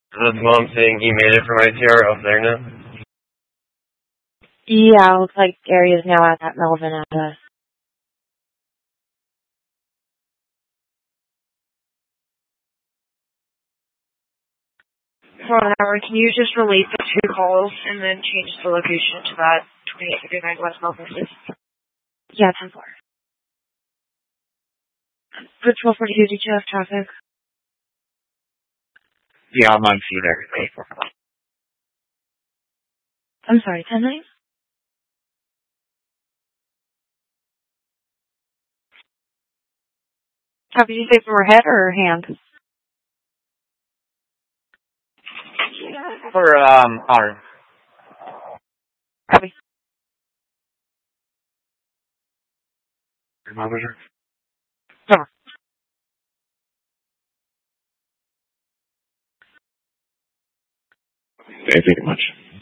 The mom saying he made it from ITR up there now? Yeah, looks like Gary's now at that Melvin address. Hold on, Howard, can you just relate the two calls and then change the location to that 2859 West Melvin, please? Yeah, 10-4. For 1242, did you have traffic? Yeah, I'm on scene everything. I'm sorry, 10-9? Did you say from her head or her hand? For, arm. Copy. Officer? Over. Thank you very much.